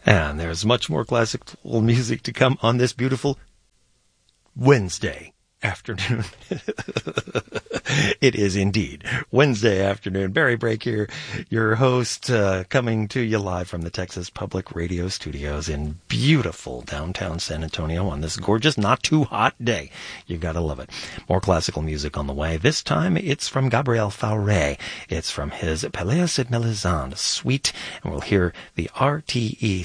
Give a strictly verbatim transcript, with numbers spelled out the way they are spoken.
And there's much more classical music to come on this beautiful Wednesday afternoon. It is indeed Wednesday afternoon. Barry Brake here, your host, uh, coming to you live from the Texas Public Radio Studios in beautiful downtown San Antonio on this gorgeous, not too hot day. You gotta love it. More classical music on the way. This time it's from Gabriel Fauré. It's from his Pelléas et Mélisande suite, and we'll hear the R T E